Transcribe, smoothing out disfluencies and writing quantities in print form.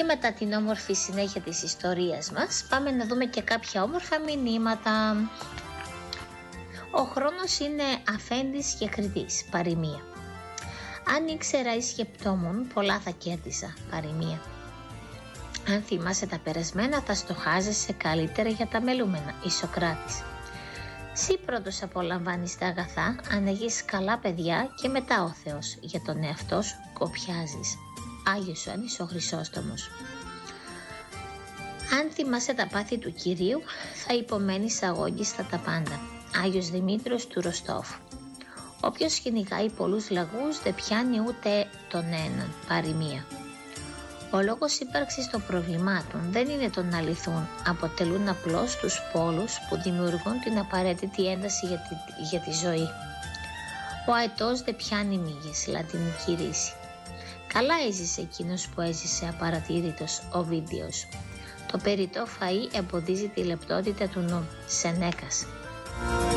Και μετά την όμορφη συνέχεια της ιστορίας μας, πάμε να δούμε και κάποια όμορφα μηνύματα. Ο χρόνος είναι αφέντης και κριτής, παροιμία. Αν ήξερα ή σκεπτόμουν, πολλά θα κέρδισα, παροιμία. Αν θυμάσαι τα περασμένα, θα στοχάζεσαι καλύτερα για τα μελούμενα, η Σωκράτης. Συ πρώτος απολαμβάνεις τα αγαθά, αν έχεις καλά παιδιά και μετά ο Θεός. Για τον εαυτό σου κοπιάζεις. Άγιος Ιωάννης ο Χρυσόστομος. Αν θυμάσαι τα πάθη του Κυρίου, θα υπομένεις αγόγγιστα τα πάντα. Άγιος Δημήτριος του Ροστόφ. Όποιος κυνηγάει πολλούς λαγούς δεν πιάνει ούτε τον έναν, παροιμία. Ο λόγος ύπαρξης των προβλημάτων δεν είναι το να λυθούν, αποτελούν απλώς τους πόλους που δημιουργούν την απαραίτητη ένταση για τη ζωή. Ο αετός δεν πιάνει μύγες, λατινική ρίση. Καλά έζησε εκείνος που έζησε απαρατήρητος, Οβίδιος. Το περιττό φαΐ εμποδίζει τη λεπτότητα του νου, Σενέκας.